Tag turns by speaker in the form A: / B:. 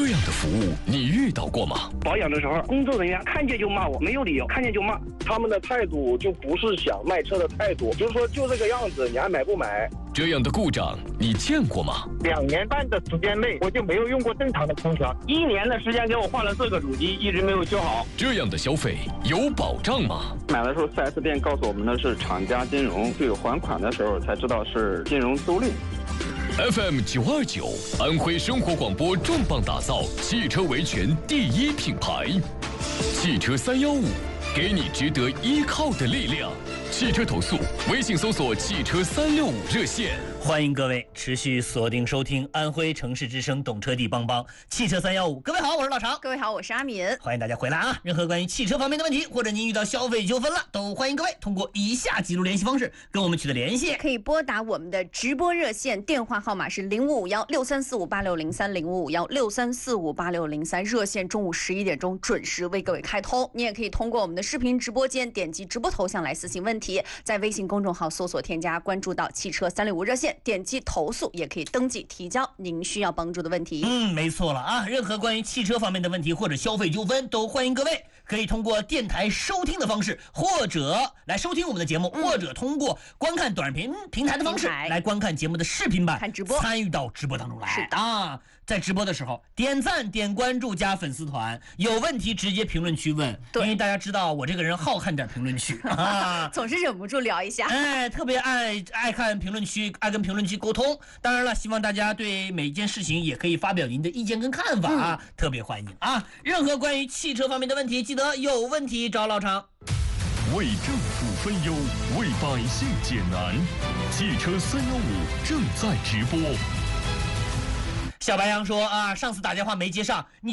A: 这样的服务你遇到过吗？
B: 保养的时候，工作人员看见就骂我，没有理由，看见就骂。
C: 他们的态度就不是想卖车的态度，就是说就这个样子，你还买不买？
A: 这样的故障你见过吗
D: ？2年半的时间内，我就没有用过正常的空调。
B: 1年的时间给我换了4个主机，一直没有修好。
A: 这样的消费有保障吗？
E: 买的时候 4S 店告诉我们的是厂家金融，对还款的时候才知道是金融租赁。
A: FM 929，安徽生活广播重磅打造汽车维权第1品牌，汽车315，给你值得依靠的力量。汽车投诉，微信搜索汽车365热线。
F: 欢迎各位持续锁定收听安徽城市之声懂车帝帮帮汽车315。各位好，我是老常。
G: 各位好，我是阿敏。
F: 欢迎大家回来啊！任何关于汽车方面的问题，或者您遇到消费纠纷了，都欢迎各位通过以下几路联系方式跟我们取得联系。
G: 可以拨打我们的直播热线，电话号码是0551-63458603，0551-63458603，热线中午11点钟准时为各位开通。你也可以通过我们的视频直播间点击直播头像来私信问题，在微信公众号搜索添加关注到汽车365热线，点击投诉也可以登记提交您需要帮助的问题。
F: 没错了啊！任何关于汽车方面的问题或者消费纠纷，都欢迎各位可以通过电台收听的方式，或者来收听我们的节目，或者通过观看短视频平台的方式来观看节目的视频版，
G: 看直播，
F: 参与到直播当中来。
G: 是的
F: 啊，在直播的时候点赞、点关注、加粉丝团，有问题直接评论区问。因为大家知道我这个人好看点评论区啊，
G: 总是忍不住聊一下。
F: 特别爱看评论区，爱跟评论区沟通。当然了，希望大家对每一件事情也可以发表您的意见跟看法啊，特别欢迎啊！任何关于汽车方面的问题，记得有问题找老常。
A: 为政府分忧，为百姓解难，汽车315正在直播。
F: 小白羊说啊，上次打电话没接上，你